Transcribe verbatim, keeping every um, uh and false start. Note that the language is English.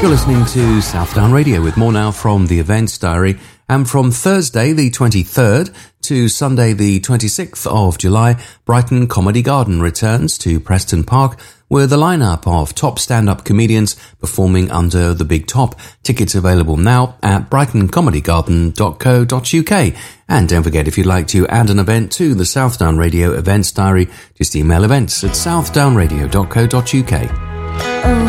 You're listening to Southdown Radio with more now from the Events Diary. And from Thursday the twenty-third to Sunday the twenty-sixth of July, Brighton Comedy Garden returns to Preston Park with a lineup of top stand-up comedians performing under the Big Top. Tickets available now at brighton comedy garden dot co dot uk. And don't forget, if you'd like to add an event to the Southdown Radio Events Diary, just email events at southdown radio dot co dot uk. Oh.